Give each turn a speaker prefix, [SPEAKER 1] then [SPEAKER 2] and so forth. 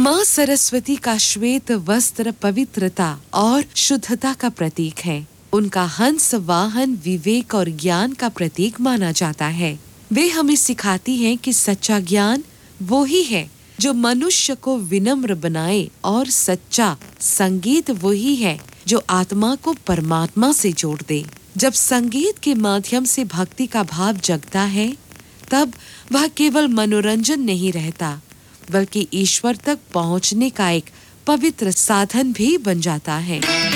[SPEAKER 1] माँ सरस्वती का श्वेत वस्त्र पवित्रता और शुद्धता का प्रतीक है। उनका हंस वाहन विवेक और ज्ञान का प्रतीक माना जाता है। वे हमें सिखाती हैं कि सच्चा ज्ञान वो ही है जो मनुष्य को विनम्र बनाए और सच्चा संगीत वही है जो आत्मा को परमात्मा से जोड़ दे। जब संगीत के माध्यम से भक्ति का भाव जगता है, तब वह केवल मनोरंजन नहीं रहता, बल्कि ईश्वर तक पहुंचने का एक पवित्र साधन भी बन जाता है।